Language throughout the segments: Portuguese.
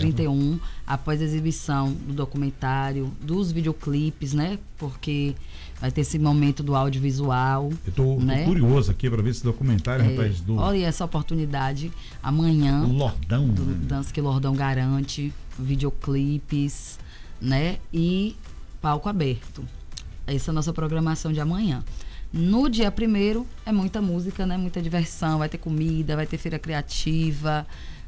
31, após a exibição do documentário, dos videoclipes, né? Porque vai ter esse momento do audiovisual. Eu tô curioso aqui para ver esse documentário, rapaz. Olha essa oportunidade amanhã. Lordão. Do Dança que Lordão garante, videoclipes, né? E palco aberto. Essa é a nossa programação de amanhã. No dia 1º é muita música, né? Muita diversão, vai ter comida, vai ter feira criativa,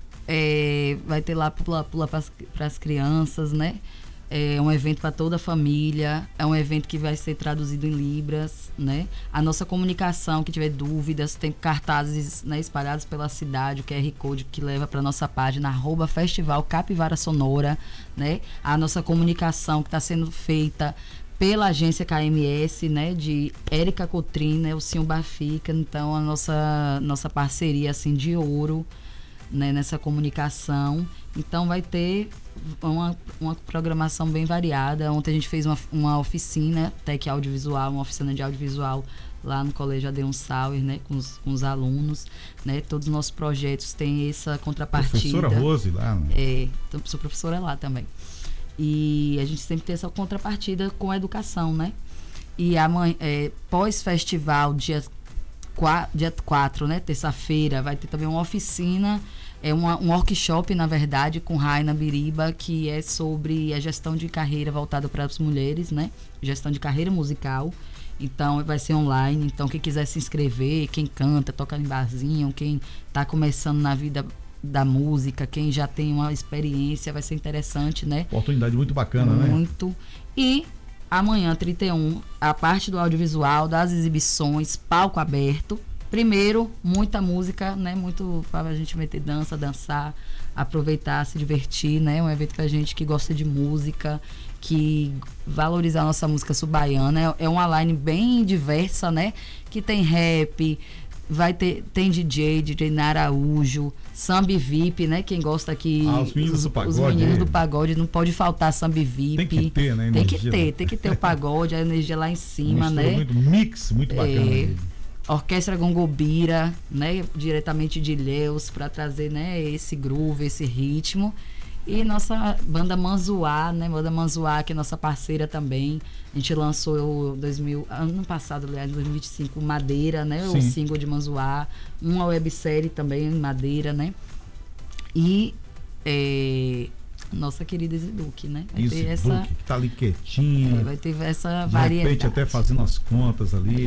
vai ter lá pula para as crianças, né? É um evento para toda a família, é um evento que vai ser traduzido em Libras, né? A nossa comunicação, que tiver dúvidas, tem cartazes, né, espalhados pela cidade, o QR Code que leva para nossa página, @Festival Capivara Sonora, né? A nossa comunicação que está sendo feita pela agência KMS, né, de Érica Cotrim, né, o Cinho Bafica, então a nossa parceria assim de ouro, né, nessa comunicação. Então vai ter uma programação bem variada. Ontem a gente fez uma oficina Tec Audiovisual, uma oficina de audiovisual lá no Colégio Adeon Sauer, né, com os alunos, né? Todos os nossos projetos têm essa contrapartida. Professora Rose lá, né? Sou professora lá também. E a gente sempre tem essa contrapartida com a educação, né? E amanhã, pós-festival, dia 4, né? Terça-feira, vai ter também uma oficina, um workshop, na verdade, com Raina Biriba, que é sobre a gestão de carreira voltada para as mulheres, né? Gestão de carreira musical. Então, vai ser online. Então, quem quiser se inscrever, quem canta, toca em barzinho, quem está começando na vida da música, quem já tem uma experiência, vai ser interessante, né? Oportunidade muito bacana, né? Muito. E amanhã, 31, a parte do audiovisual, das exibições, palco aberto. Primeiro, muita música, né? Muito para a gente meter dançar, aproveitar, se divertir, né? Um evento pra gente que gosta de música, que valoriza a nossa música subaiana. É uma line bem diversa, né? Que tem rap, tem DJ Naraújo, samba e VIP, né? Quem gosta aqui. Os meninos do pagode. Os meninos do pagode, não pode faltar samba e VIP. Tem que ter, né? Tem que ter o pagode, a energia lá em cima, né? Muito mix, muito bacana. Orquestra Gongobira, né? Diretamente de Ilhéus, para trazer, né, esse groove, esse ritmo. E nossa banda Manzoá, né? Banda Manzoá, que é nossa parceira também. A gente lançou ano passado, aliás, 2025, Madeira, né? Sim. O single de Manzoá. Uma websérie também, Madeira, né? E nossa querida Isiduque, né? Vai ter essa, que tá ali quietinha. vai ter essa de variedade. repente até fazendo as contas ali.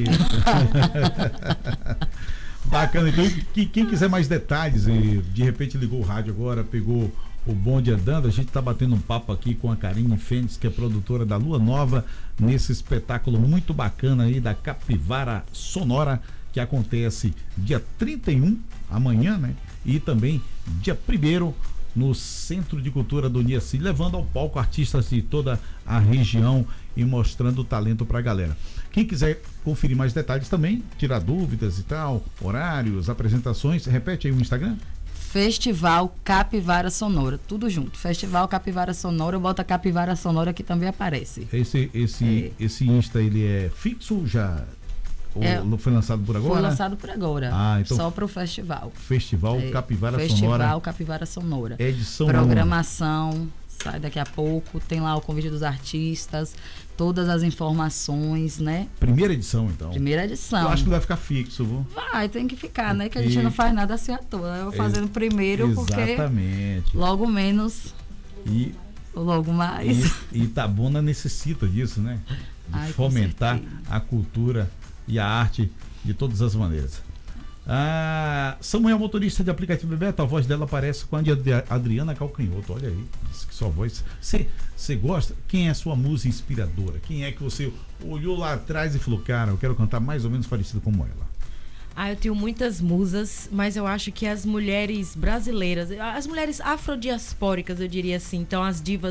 Bacana. Então, quem quiser mais detalhes e de repente ligou o rádio agora, pegou o bonde andando, a gente está batendo um papo aqui com a Karine Fênix, que é produtora da Lua Nova, nesse espetáculo muito bacana aí da Capivara Sonora, que acontece dia 31, amanhã, né? E também dia 1º no Centro de Cultura do Niaci, levando ao palco artistas de toda a região e mostrando o talento para a galera. Quem quiser conferir mais detalhes também, tirar dúvidas e tal, horários, apresentações, repete aí o Instagram. Festival Capivara Sonora, tudo junto. Festival Capivara Sonora, bota Capivara Sonora que também aparece. Esse Insta, ele é fixo já? Ou foi lançado por agora? Foi lançado por agora. Então, só pro festival. Festival Capivara Sonora. Festival Capivara Sonora. Edição Programação, sai daqui a pouco, tem lá o convite dos artistas, todas as informações, né? Primeira edição, então. Primeira edição. Eu acho que vai ficar fixo, viu? Vai, tem que ficar, né? Que a gente não faz nada assim à toa. Eu vou fazendo primeiro, exatamente. Porque logo menos, logo mais. E Itabuna necessita disso, né? De fomentar a cultura e a arte de todas as maneiras. Samuel, motorista de aplicativo Bebeto, a voz dela parece com a de Adriana Calcanhoto. Olha aí, diz que sua voz. Você gosta? Quem é a sua musa inspiradora? Quem é que você olhou lá atrás e falou, cara, eu quero cantar mais ou menos parecido como ela? Eu tenho muitas musas, mas eu acho que as mulheres brasileiras, as mulheres afrodiaspóricas, eu diria assim, então as divas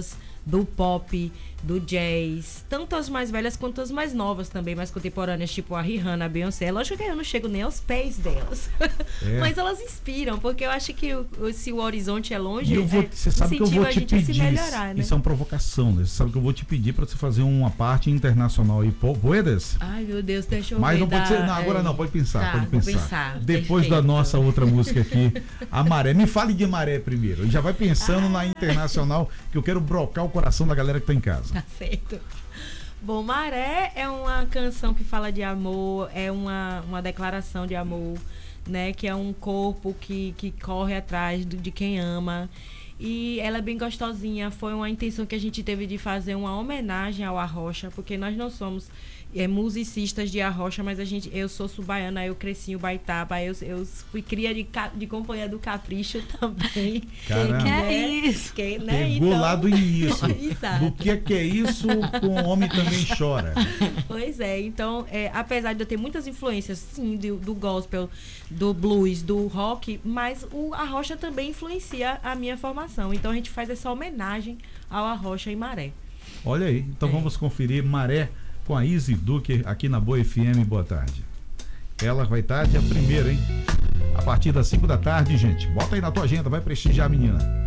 do pop, do jazz, tanto as mais velhas quanto as mais novas também, mais contemporâneas, tipo a Rihanna, a Beyoncé. Lógico que eu não chego nem aos pés delas, mas elas inspiram, porque eu acho que se o horizonte é longe, você sabe que eu vou te pedir, melhorar, né? isso é uma provocação, né? Você sabe que eu vou te pedir para você fazer uma parte internacional aí, puedes? Ai, meu Deus, deixa eu mas ver. Não pode ser, não, agora não, pode pensar, tá, pode vou pensar. Depois Perfeito. da nossa outra música aqui, a Maré. Me fale de Maré primeiro, e já vai pensando na internacional, que eu quero brocar o coração da galera que tá em casa. Tá certo. Bom, Maré é uma canção que fala de amor, é uma declaração de amor, né? Que é um corpo que corre atrás de quem ama. E ela é bem gostosinha. Foi uma intenção que a gente teve de fazer uma homenagem ao Arrocha, porque nós não somos musicistas de Arrocha, mas eu sou subaiana, eu cresci em Ubaitaba, eu fui cria de companhia do Capricho também. Caramba. Que é isso? Né? Pegou então, lá do início. Exato. Do que é isso, com o homem também chora. Pois é, então, apesar de eu ter muitas influências, sim, do gospel, do blues, do rock, mas o Arrocha também influencia a minha formação. Então a gente faz essa homenagem ao Arrocha e Maré. Olha aí, então vamos conferir Maré com a Izzy Duque aqui na Boa FM. Boa tarde. Ela vai estar dia 1º, hein? A partir das 5 da tarde, gente. Bota aí na tua agenda, vai prestigiar a menina.